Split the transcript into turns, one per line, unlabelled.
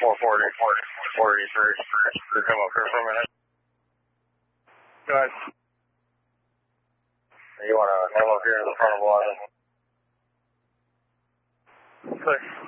440, 43. Come up here for a minute. Go ahead. You want to come up here in the front of Water? Clear.